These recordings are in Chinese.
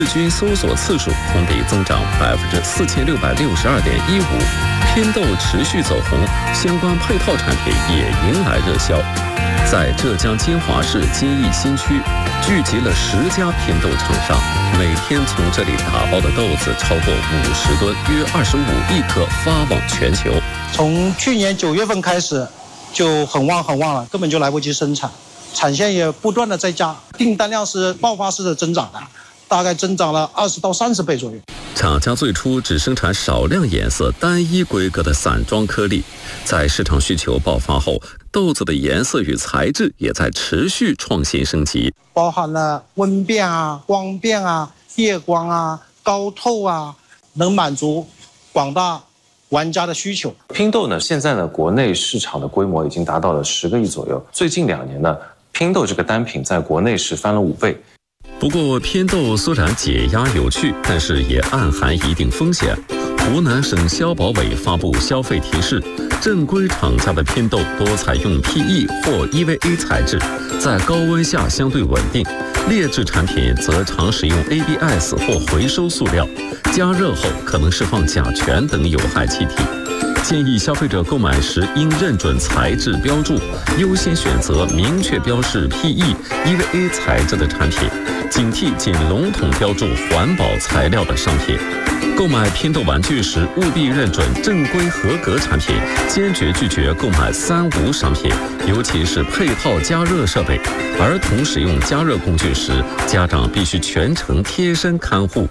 日均搜索次数同比增长4662.15%，拼豆持续走红，相关配套产品也迎来热销。在浙江金华市金义新区，聚集了10家拼豆厂商，每天从这里打包的豆子超过50吨，约25亿克，发往全球。 从去年9月份开始，就很旺了，根本就来不及生产，产线也不断的在加，订单量是爆发式的增长的。大概增长了20到30倍左右。 厂家最初只生产少量颜色、单一规格的散装颗粒，在市场需求爆发后，豆子的颜色与材质也在持续创新升级， 包含了温变啊、光变啊、夜光啊、高透啊，能满足广大玩家的需求。 拼豆呢，现在呢，国内市场的规模已经达到了10个亿左右。最近2年呢，拼豆这个单品在国内是翻了5倍。 不过，拼豆虽然解压有趣，但是也暗含一定风险。湖南省消保委发布消费提示，正规厂家的拼豆多采用 PE 或 EVA 材质，在高温下相对稳定；劣质产品则常使用 ABS 或回收塑料，加热后可能释放甲醛等有害气体。建议消费者购买时应认准材质标注，优先选择明确标示 PE、EVA 材质的产品，警惕仅笼统标注环保材料的商品。购买拼豆玩具时，务必认准正规合格产品，坚决拒绝购买3无商品，尤其是配套加热设备。儿童使用加热工具时，家长必须全程贴身看护。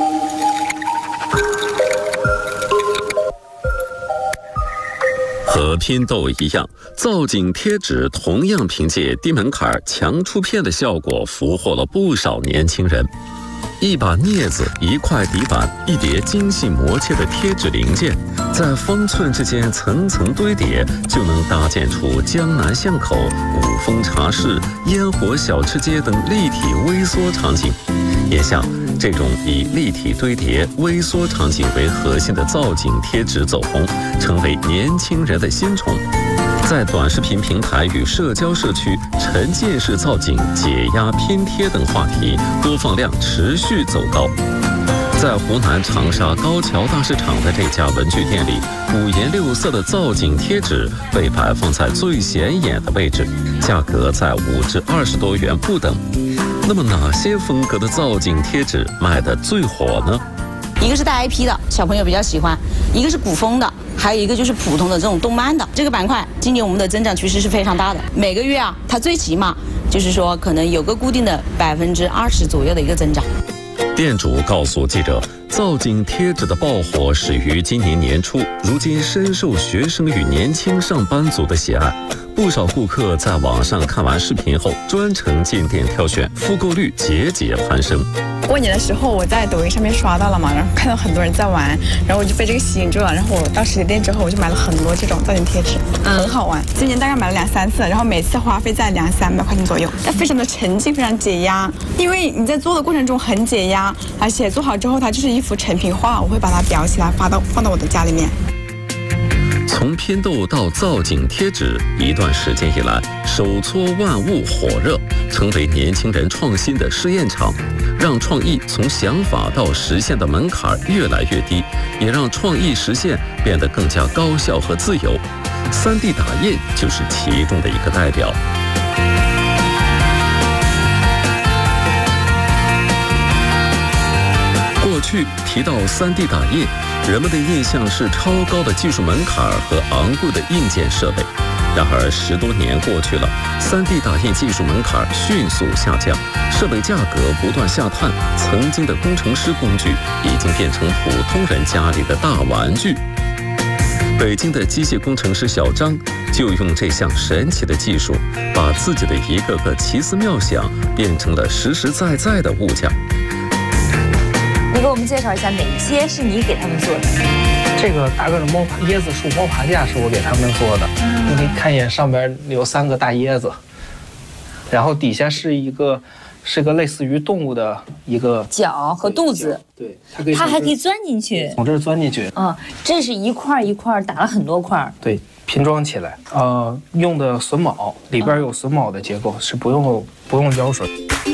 和拼豆一样，造景贴纸同样凭借低门槛、强出片的效果，俘获了不少年轻人。一把镊子、一块底板、一叠精细磨切的贴纸零件，在方寸之间层层堆叠，就能搭建出江南巷口、古风茶室、烟火小吃街等立体微缩场景。眼下，这种以立体堆叠、微缩场景为核心的造景贴纸走红，成为年轻人的新宠。在短视频平台与社交社区，沉浸式造景、解压拼贴等话题播放量持续走高。在湖南长沙高桥大市场的这家文具店里，5颜6色的造景贴纸被摆放在最显眼的位置，价格在5至20多元不等。那么哪些风格的造景贴纸卖得最火呢？ 一个是带 IP 的，小朋友比较喜欢；一个是古风的，还有一个就是普通的这种动漫的。这个板块今年我们的增长趋势是非常大的，每个月它最起码就是说可能有个固定的20%左右的一个增长。 店主告诉记者，造景贴纸的爆火始于今年年初，如今深受学生与年轻上班族的喜爱。不少顾客在网上看完视频后，专程进店挑选，复购率节节攀升。 过年的时候，我在抖音上面刷到了嘛，然后看到很多人在玩，然后我就被这个吸引住了。然后我到实体店之后，我就买了很多这种造景贴纸，很好玩。今年大概买了2、3次，然后每次花费在200-300块钱左右，但非常的沉浸，非常解压。因为你在做的过程中很解压，而且做好之后它就是一幅成品画，我会把它裱起来放到我的家里面。 从拼豆到造景贴纸，一段时间以来，手搓万物火热，成为年轻人创新的试验场，让创意从想法到实现的门槛越来越低，也让创意实现变得更加高效和自由。3D 打印就是其中的一个代表。过去提到3D 打印，人们的印象是超高的技术门槛和昂贵的硬件设备。然而10多年过去了，3D 打印技术门槛迅速下降，设备价格不断下探，曾经的工程师工具已经变成普通人家里的大玩具。北京的机械工程师小张就用这项神奇的技术，把自己的一个个奇思妙想变成了实实在在的物件。 你给我们介绍一下哪些是你给他们做的？ 这个大个的椰子树摸爬架是我给他们做的。你可以看一眼，上边有3个大椰子，然后底下是个类似于动物的一个脚和肚子。 对， 它还可以钻进去， 从这儿钻进去。 这是一块一块打了很多块。 对，拼装起来。用的榫卯里边有榫卯的结构，是不用胶水。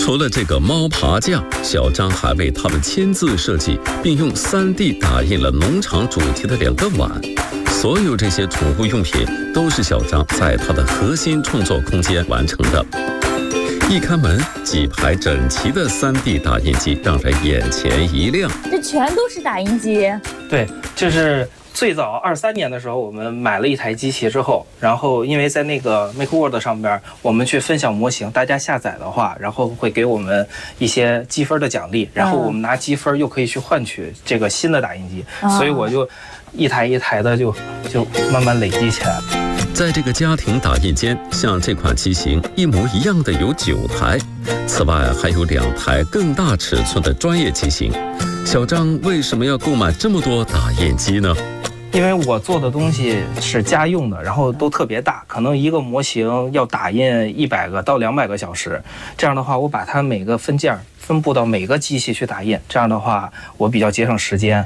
除了这个猫爬架，小张还为他们亲自设计并用3D 打印了农场主题的2个碗。所有这些宠物用品都是小张在他的核心创作空间完成的。一开门，几排整齐的3D 打印机让人眼前一亮。 这全都是打印机？ 对，就是最早23年的时候，我们买了一台机器之后，然后因为在那个 MakeWorld 上边，我们去分享模型，大家下载的话，然后会给我们一些积分的奖励，然后我们拿积分又可以去换取这个新的打印机，所以我就一台一台的就慢慢累积起来了。 在这个家庭打印间，像这款机型一模一样的有9台，此外还有2台更大尺寸的专业机型。小张为什么要购买这么多打印机呢？ 因为我做的东西是家用的，然后都特别大，可能一个模型要打印100个到200个小时。这样的话，我把它每个分件分布到每个机器去打印，这样的话我比较节省时间。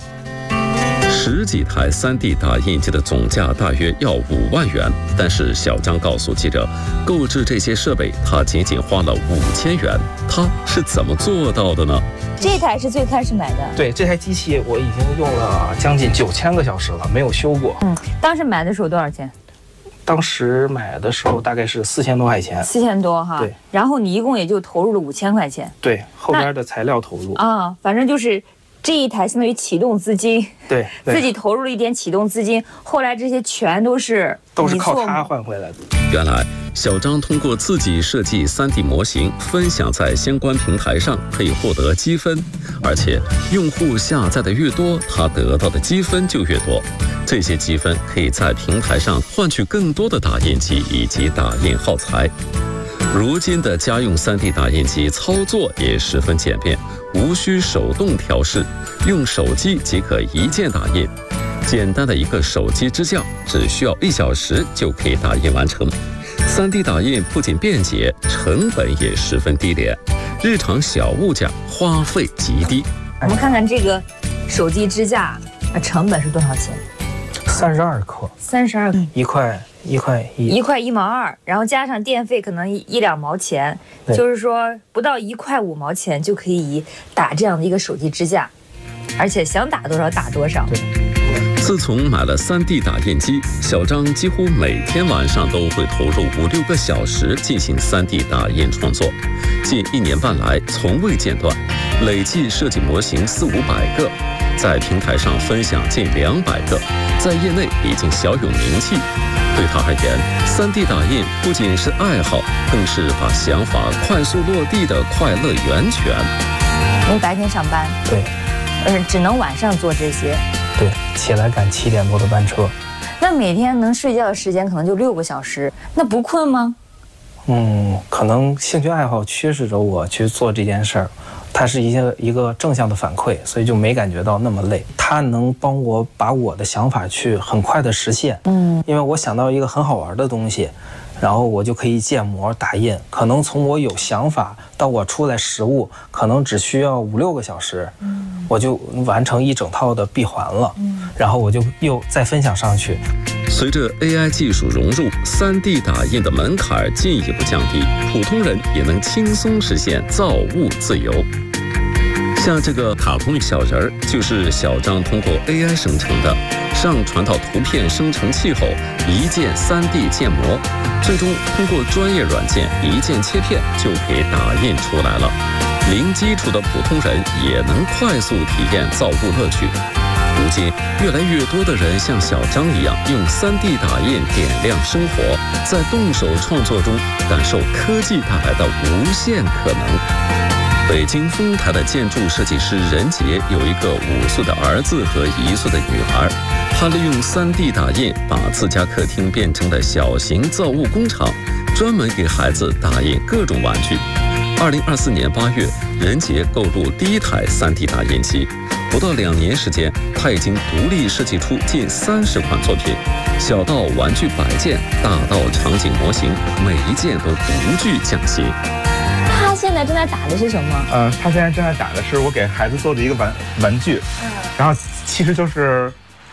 10几台3D 打印机的总价大约要5万元，但是小张告诉记者，购置这些设备他仅仅花了5000元，他是怎么做到的呢？ 这台是最开始买的。 对，这台机器我已经用了将近9000个小时了，没有修过。 当时买的时候多少钱？ 当时买的时候大概是4000多块钱。 4000多哈。对。然后你一共也就投入了5000块钱。 对，后边的材料投入啊，反正就是这一台相当于启动资金。 对， 自己投入了一点启动资金，后来这些全都是靠他换回来的。 原来小张通过自己设计3D 模型分享在相关平台上，可以获得积分，而且用户下载的越多，他得到的积分就越多。这些积分可以在平台上换取更多的打印机以及打印耗材。如今的家用3D 打印机操作也十分简便，无需手动调试，用手机即可一键打印。简单的一个手机支架，只需要1小时就可以打印完成。3D 打印不仅便捷，成本也十分低廉，日常小物件花费极低。 我们看看这个手机支架，成本是多少钱 ？32克 ，32克 ，1块1 毛2，然后加上电费可能1、2毛钱，就是说不到1块5毛钱就可以打这样的一个手机支架，而且想打多少打多少。 自从买了3D 打印机，小张几乎每天晚上都会投入5、6个小时进行3D 打印创作，近1年半来从未间断，累计设计模型400、500个，在平台上分享近200个，在业内已经小有名气。对他而言，3D 打印不仅是爱好，更是把想法快速落地的快乐源泉。 你白天上班， 对， 只能晚上做这些。 对，起来赶7点多的班车。 那每天能睡觉的时间可能就6个小时，那不困吗？ 可能兴趣爱好驱使着我去做这件事儿，它是一个正向的反馈，所以就没感觉到那么累。它能帮我把我的想法去很快的实现。因为我想到一个很好玩的东西，然后我就可以建模打印，可能从我有想法到我出来实物，可能只需要5、6个小时，我就完成一整套的闭环了。然后我就又再分享上去。 随着 AI 技术融入，3D 打印的门槛进一步降低，普通人也能轻松实现造物自由。像这个卡通小人儿，就是小张通过 AI 生成的，上传到图片生成器后，一键3D 建模，最终通过专业软件一键切片就可以打印出来了。零基础的普通人也能快速体验造物乐趣。如今，越来越多的人像小张一样，用3D 打印点亮生活，在动手创作中感受科技带来的无限可能。北京丰台的建筑设计师任杰有一个5岁的儿子和1岁的女儿，他利用3D 打印把自家客厅变成了小型造物工厂，专门给孩子打印各种玩具。2024年8月，任杰购入第1台3D 打印机，不到2年时间，他已经独立设计出近30款作品，小到玩具摆件，大到场景模型，每一件都独具匠心。 他现在正在打的是什么？ 他现在正在打的是我给孩子做的一个玩具，然后其实就是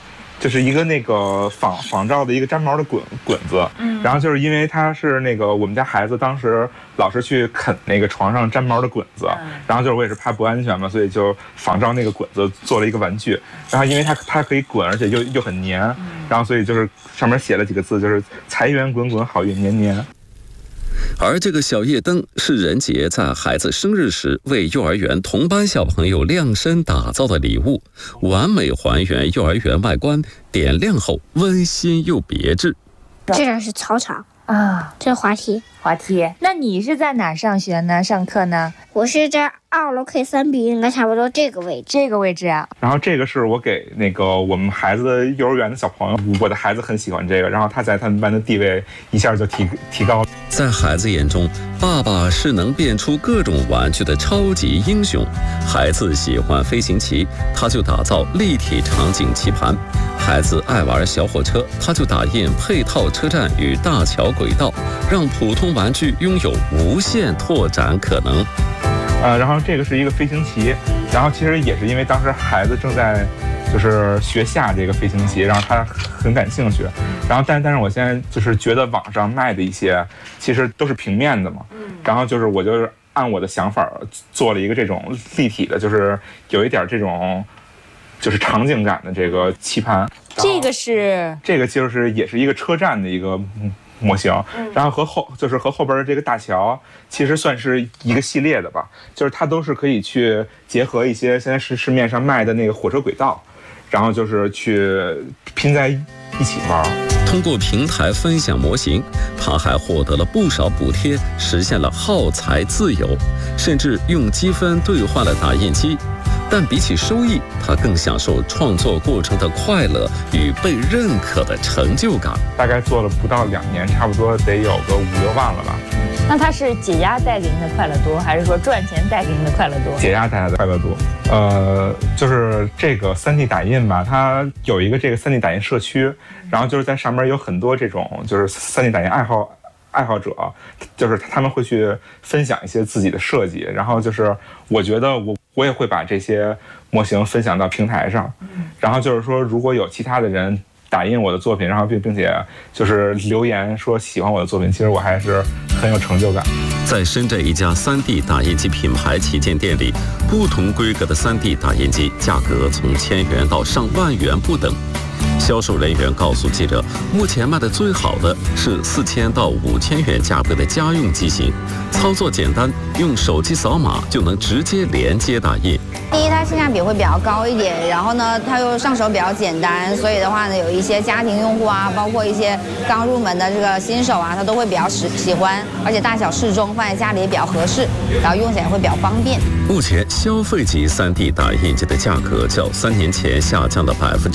就是一个那个仿照的一个粘毛的滚子，然后就是因为它是那个我们家孩子当时老是去啃那个床上粘毛的滚子，然后就是我也是怕不安全嘛，所以就仿照那个滚子做了一个玩具，然后因为它可以滚，而且又很黏，然后所以就是上面写了几个字，就是财源滚滚，好运年年。 而这个小夜灯是任杰在孩子生日时为幼儿园同班小朋友量身打造的礼物，完美还原幼儿园外观，点亮后温馨又别致。 这个是操场啊， 这是滑梯。 滑梯。那你是在哪上学呢？上课呢？ 我是在2楼 K3B， 应该差不多这个位置。 这个位置啊。 然后这个是我给那个我们孩子的幼儿园的小朋友，我的孩子很喜欢这个，然后他在他们班的地位一下就提高。 在孩子眼中，爸爸是能变出各种玩具的超级英雄。孩子喜欢飞行棋，他就打造立体场景棋盘；孩子爱玩小火车，他就打印配套车站与大桥轨道，让普通玩具拥有无限拓展可能。 然后这个是一个飞行棋，然后其实也是因为当时孩子正在就是学下这个飞行棋，然后他很感兴趣，然后但是我现在就是觉得网上卖的一些其实都是平面的嘛，然后就是我就是按我的想法做了一个这种立体的，就是有一点这种就是场景感的这个棋盘。 这个其实是也是一个车站的一个模型，然后和后边的这个大桥其实算是一个系列的吧，就是它都是可以去结合一些现在市面上卖的那个火车轨道，然后就是去拼在一起玩。 通过平台分享模型，他还获得了不少补贴，实现了耗材自由，甚至用积分兑换了打印机。但比起收益，他更享受创作过程的快乐与被认可的成就感。 大概做了不到2年，差不多得有个5、6万了吧。 那他是解压带给您的快乐多，还是说赚钱带给您的快乐多？ 解压带来的快乐多。就是这个3D 打印吧，它有一个这个3D 打印社区，然后就是在上面有很多这种就是 3D 打印爱好者，就是他们会去分享一些自己的设计，然后就是我觉得我也会把这些模型分享到平台上，然后就是说如果有其他的人打印我的作品，然后并且就是留言说喜欢我的作品，其实我还是很有成就感。 在深圳一家3D 打印机品牌旗舰店里，不同规格的3D 打印机价格从1000元到上万元不等。销售人员告诉记者，目前卖的最好的是4000到5000元价位的家用机型，操作简单，用手机扫码就能直接连接打印。 第一，它性价比会比较高一点，然后呢，它又上手比较简单，所以的话呢，有一些家庭用户啊，包括一些刚入门的这个新手啊，他都会比较喜欢，而且大小适中，放在家里也比较合适，然后用起来会比较方便。 目前消费级3D 打印机的价格较3年前下降了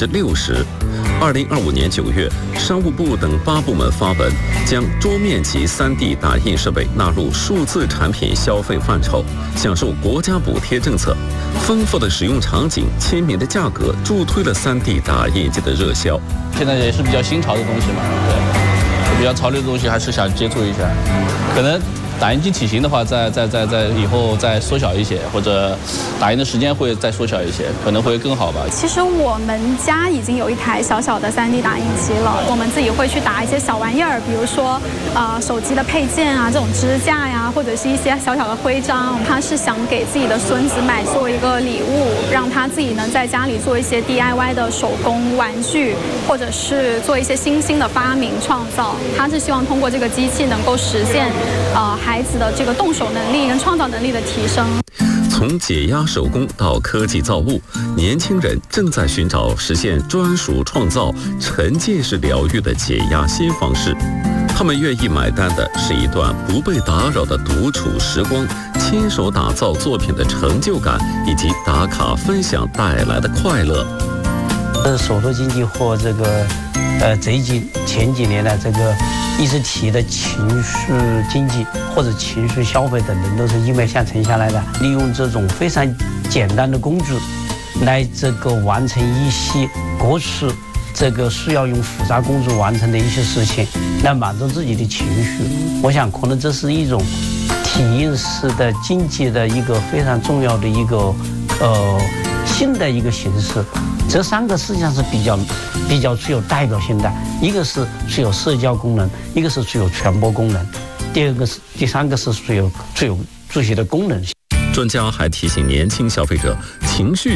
60%。2025年9月，商务部等8部门发文，将桌面级3D 打印设备纳入数字产品消费范畴，享受国家补贴政策。丰富的使用场景、亲民的价格，助推了3D 打印机的热销。 现在也是比较新潮的东西嘛，对，比较潮流的东西还是想接触一下。可能打印机体型的话，在以后再缩小一些，或者打印的时间会再缩小一些，可能会更好吧。 其实我们家已经有一台小小的3D 打印机了，我们自己会去打一些小玩意儿，比如说手机的配件啊，这种支架呀，或者是一些小小的徽章。他是想给自己的孙子买做一个礼物，让他自己能在家里做一些 DIY 的手工玩具，或者是做一些新兴的发明创造。他是希望通过这个机器能够实现孩子的这个动手能力跟创造能力的提升。 从解压手工到科技造物，年轻人正在寻找实现专属创造、沉浸式疗愈的解压新方式。他们愿意买单的是一段不被打扰的独处时光，亲手打造作品的成就感，以及打卡分享带来的快乐。 手头经济或这个前几年的这个一直提的情绪经济或者情绪消费等等，都是一脉相承下来的。利用这种非常简单的工具来这个完成一些过去这个需要用复杂工具完成的一些事情，来满足自己的情绪。我想可能这是一种体验式的经济的一个非常重要的一个新的一个形式。这3个实际上是比较具有代表性的，一个是具有社交功能，一个是具有传播功能，第三个是具有这些的功能性。 专家还提醒年轻消费者，情绪